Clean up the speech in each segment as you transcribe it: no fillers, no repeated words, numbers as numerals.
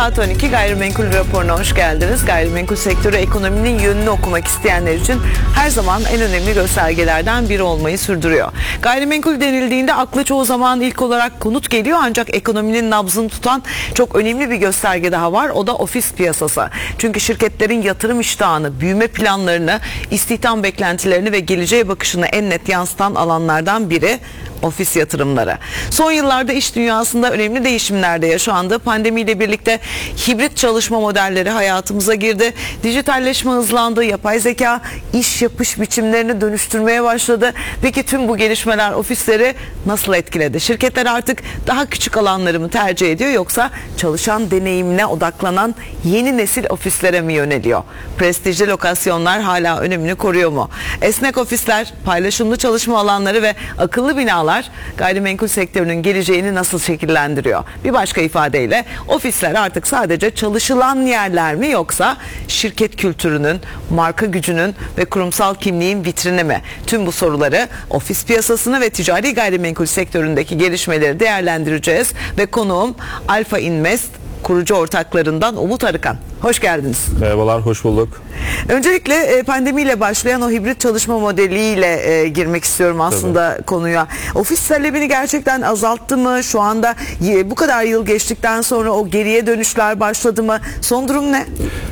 Saat 12 gayrimenkul raporuna hoş geldiniz. Gayrimenkul sektörü ekonominin yönünü okumak isteyenler için her zaman en önemli göstergelerden biri olmayı sürdürüyor. Gayrimenkul denildiğinde akla çoğu zaman ilk olarak konut geliyor, ancak ekonominin nabzını tutan çok önemli bir gösterge daha var. O da ofis piyasası. Çünkü şirketlerin yatırım iştahını, büyüme planlarını, istihdam beklentilerini ve geleceğe bakışını en net yansıtan alanlardan biri ofis yatırımları. Son yıllarda iş dünyasında önemli değişimler de yaşandı. Pandemiyle birlikte hibrit çalışma modelleri hayatımıza girdi. Dijitalleşme hızlandı. Yapay zeka iş yapış biçimlerini dönüştürmeye başladı. Peki tüm bu gelişmeler ofisleri nasıl etkiledi? Şirketler artık daha küçük alanları mı tercih ediyor, yoksa çalışan deneyimine odaklanan yeni nesil ofislere mi yöneliyor? Prestijli lokasyonlar hala önemini koruyor mu? Esnek ofisler, paylaşımlı çalışma alanları ve akıllı binalar gayrimenkul sektörünün geleceğini nasıl şekillendiriyor? Bir başka ifadeyle ofisler artık sadece çalışılan yerler mi, yoksa şirket kültürünün, marka gücünün ve kurumsal kimliğin vitrini mi? Tüm bu soruları, ofis piyasasını ve ticari gayrimenkul sektöründeki gelişmeleri değerlendireceğiz ve konuğum Alfa Invest kurucu ortaklarından Umut Arıkan. Hoş geldiniz. Merhabalar, hoş bulduk. Öncelikle pandemiyle başlayan o hibrit çalışma modeliyle girmek istiyorum aslında. Tabii. Konuya. Ofis talebini gerçekten azalttı mı? Şu anda bu kadar yıl geçtikten sonra o geriye dönüşler başladı mı? Son durum ne?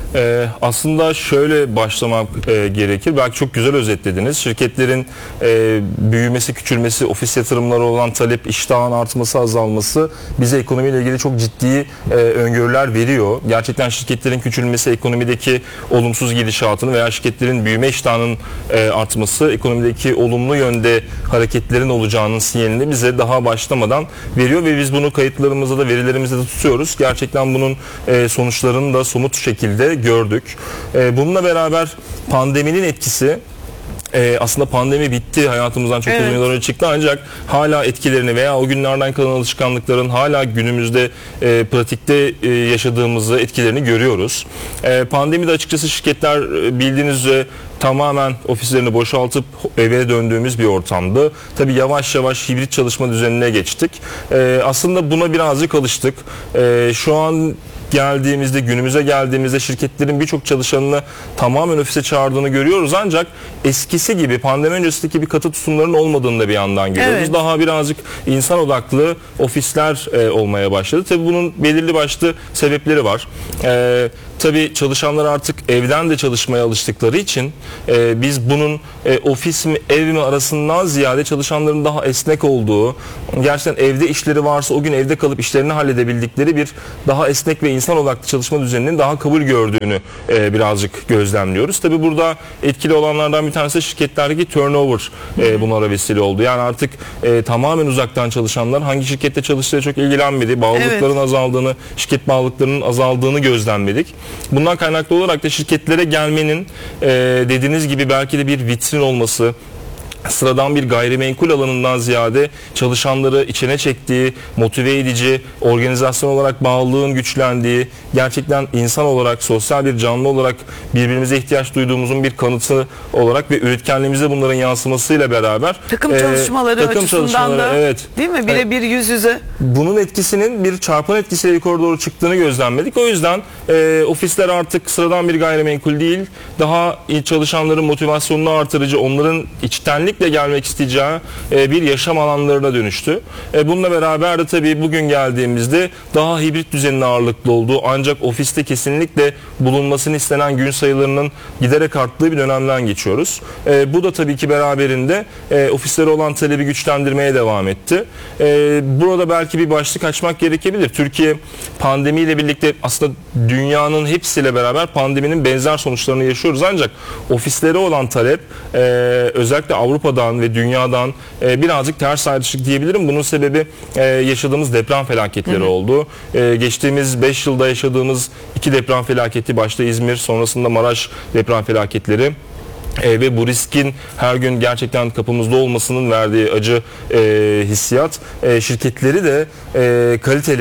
Aslında şöyle başlamak gerekir. Belki çok güzel özetlediniz. Şirketlerin büyümesi, küçülmesi, ofis yatırımları olan talep, iştahın artması, azalması bize ekonomiyle ilgili çok ciddi öngörüler veriyor. Gerçekten şirketlerin küçülmesi ekonomideki olumsuz gidişatını veya şirketlerin büyüme iştahının artması ekonomideki olumlu yönde hareketlerin olacağının sinyalini bize daha başlamadan veriyor ve biz bunu kayıtlarımızda da verilerimizde de tutuyoruz. Gerçekten bunun sonuçlarını da somut şekilde gördük. Bununla beraber pandeminin etkisi, aslında pandemi bitti, hayatımızdan çok uzun yıllar önce çıktı, ancak hala etkilerini veya o günlerden kalan alışkanlıkların hala günümüzde pratikte yaşadığımızı, etkilerini görüyoruz. Pandemide açıkçası şirketler bildiğiniz üzere tamamen ofislerini boşaltıp eve döndüğümüz bir ortamdı. Tabii yavaş yavaş hibrit çalışma düzenine geçtik. Aslında buna birazcık alıştık. Şu an günümüze geldiğimizde şirketlerin birçok çalışanını tamamen ofise çağırdığını görüyoruz, ancak eskisi gibi pandemi öncesindeki bir katı tutumların olmadığını da bir yandan görüyoruz. Evet. Daha birazcık insan odaklı ofisler olmaya başladı. Tabii bunun belirli başlı sebepleri var. Tabii çalışanlar artık evden de çalışmaya alıştıkları için biz bunun ofis mi ev mi arasından ziyade çalışanların daha esnek olduğu, gerçekten evde işleri varsa o gün evde kalıp işlerini halledebildikleri bir daha esnek ve insan odaklı çalışma düzeninin daha kabul gördüğünü birazcık gözlemliyoruz. Tabii burada etkili olanlardan bir tanesi şirketlerdeki turnover bunlara vesile oldu. Yani artık tamamen uzaktan çalışanlar hangi şirkette çalıştığı çok ilgilenmedi. Bağlılıkların azaldığını, şirket bağlılıklarının azaldığını gözlemledik. Bundan kaynaklı olarak da şirketlere gelmenin dediğiniz gibi belki de bir vitrin olması, sıradan bir gayrimenkul alanından ziyade çalışanları içine çektiği, motive edici, organizasyon olarak bağlılığın güçlendiği, gerçekten insan olarak, sosyal bir canlı olarak birbirimize ihtiyaç duyduğumuzun bir kanıtı olarak ve üretkenliğimize bunların yansımasıyla beraber takım çalışmaları açısından da değil mi? Birebir yüz yüze. Bunun etkisinin bir çarpan etkisiyle yukarı doğru çıktığını gözlemledik. O yüzden ofisler artık sıradan bir gayrimenkul değil, daha çalışanların motivasyonunu artırıcı, onların içtenlik gelmek isteyeceği bir yaşam alanlarına dönüştü. Bununla beraber de tabii bugün geldiğimizde daha hibrit düzenin ağırlıklı olduğu, ancak ofiste kesinlikle bulunmasını istenen gün sayılarının giderek arttığı bir dönemden geçiyoruz. Bu da tabii ki beraberinde ofislere olan talebi güçlendirmeye devam etti. Burada belki bir başlık açmak gerekebilir. Türkiye pandemiyle birlikte aslında dünyanın hepsiyle beraber pandeminin benzer sonuçlarını yaşıyoruz, ancak ofislere olan talep özellikle Avrupa'dan ve dünyadan birazcık ters ayrışık diyebilirim. Bunun sebebi yaşadığımız deprem felaketleri oldu. Geçtiğimiz 5 yılda yaşadığımız 2 deprem felaketi, başta İzmir, sonrasında Maraş deprem felaketleri. Ve bu riskin her gün gerçekten kapımızda olmasının verdiği acı hissiyat şirketleri de kaliteli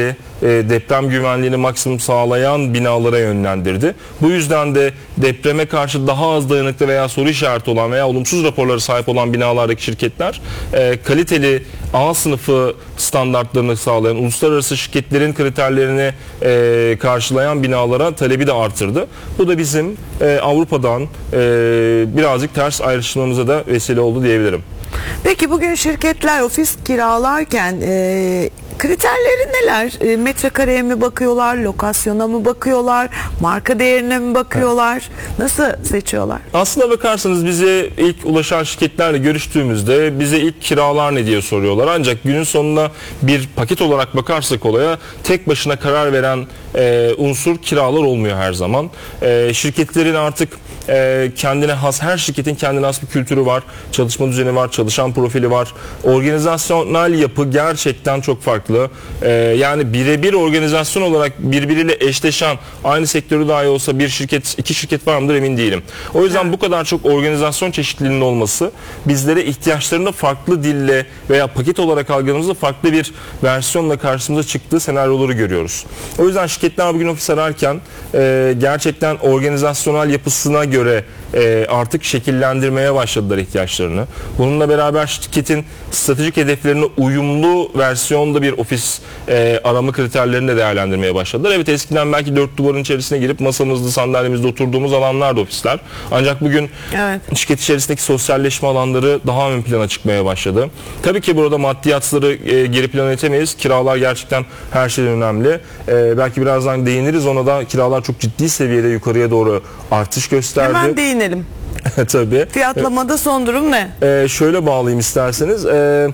deprem güvenliğini maksimum sağlayan binalara yönlendirdi. Bu yüzden de depreme karşı daha az dayanıklı veya soru işareti olan veya olumsuz raporlara sahip olan binalardaki şirketler kaliteli A sınıfı standartlarını sağlayan, uluslararası şirketlerin kriterlerini karşılayan binalara talebi de artırdı. Bu da bizim Avrupa'dan birazcık ters ayrışmamıza da vesile oldu diyebilirim. Peki bugün şirketler ofis kiralarken kriterleri neler? Metrekareye mi bakıyorlar, lokasyona mı bakıyorlar, marka değerine mi bakıyorlar? Nasıl seçiyorlar? Aslına bakarsanız bize ilk ulaşan şirketlerle görüştüğümüzde bize ilk kiralar ne diye soruyorlar. Ancak günün sonuna bir paket olarak bakarsak olaya tek başına karar veren unsur kiralar olmuyor her zaman. Şirketlerin artık kendine has, her şirketin kendine has bir kültürü var, çalışma düzeni var, çalışan profili var. Organizasyonel yapı gerçekten çok farklı. Yani birebir organizasyon olarak birbiriyle eşleşen, aynı sektörü dahi olsa bir şirket, iki şirket var mıdır emin değilim. O yüzden bu kadar çok organizasyon çeşitliliğinin olması bizlere ihtiyaçlarını farklı dille veya paket olarak algıladığımızda farklı bir versiyonla karşımıza çıktığı senaryoları görüyoruz. O yüzden şirketler bugün ofis ararken gerçekten organizasyonel yapısına göre artık şekillendirmeye başladılar ihtiyaçlarını. Bununla beraber şirketin stratejik hedeflerine uyumlu versiyonda bir ofis arama kriterlerini de değerlendirmeye başladılar. Evet, eskiden belki dört duvarın içerisine girip masamızda, sandalyemizde oturduğumuz alanlardı ofisler. Ancak bugün şirket içerisindeki sosyalleşme alanları daha ön plana çıkmaya başladı. Tabii ki burada maddiyatları geri plana itemeyiz. Kiralar gerçekten her şeyden önemli. Belki birazdan değiniriz ona da, kiralar çok ciddi seviyede yukarıya doğru artış gösterdi. Hemen değinelim. Tabii. Fiyatlamada son durum ne? Şöyle bağlayayım isterseniz.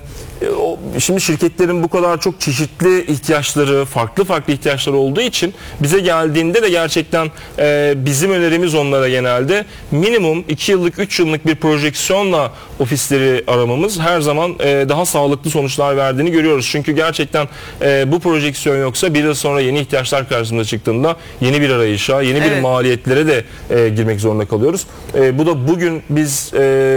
Şimdi şirketlerin bu kadar çok çeşitli ihtiyaçları, farklı ihtiyaçları olduğu için bize geldiğinde de gerçekten bizim önerimiz onlara genelde minimum 2 yıllık, 3 yıllık bir projeksiyonla ofisleri aramamız her zaman daha sağlıklı sonuçlar verdiğini görüyoruz. Çünkü gerçekten bu projeksiyon yoksa bir yıl sonra yeni ihtiyaçlar karşımıza çıktığında yeni bir arayışa, yeni bir maliyetlere de girmek zorunda kalıyoruz. Bu da bugün biz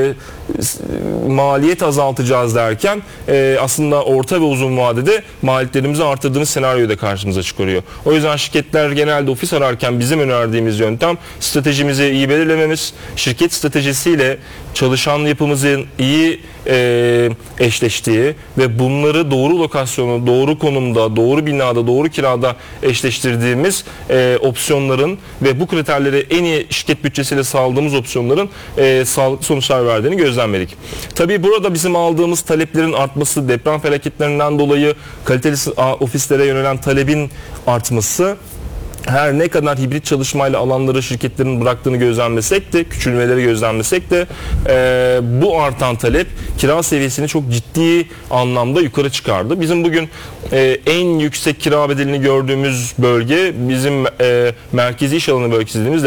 maliyet azaltacağız derken aslında orta ve uzun vadede maliyetlerimizi artırdığımız senaryoyu da karşımıza çıkarıyor. O yüzden şirketler genelde ofis ararken bizim önerdiğimiz yöntem stratejimizi iyi belirlememiz, şirket stratejisiyle çalışan yapımızın iyi eşleştiği ve bunları doğru lokasyonu, doğru konumda, doğru binada, doğru kirada eşleştirdiğimiz opsiyonların ve bu kriterleri en iyi şirket bütçesiyle sağladığımız opsiyonların sağlıklı sonuçlar verdiğini gözlemledik. Tabii burada bizim aldığımız taleplerin artması, deprem felaketlerinden dolayı kaliteli ofislere yönelen talebin artması, her ne kadar hibrit çalışmayla alanları şirketlerin bıraktığını gözlemlesek de, küçülmeleri gözlemlesek de bu artan talep kira seviyesini çok ciddi anlamda yukarı çıkardı. Bizim bugün en yüksek kira bedelini gördüğümüz bölge bizim merkezi iş alanı bölgesi dediğimiz